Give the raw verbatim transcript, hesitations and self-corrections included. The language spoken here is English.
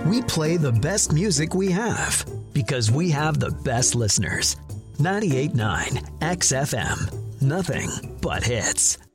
We play the best music we have because we have the best listeners. ninety-eight point nine X F M. Nothing but hits.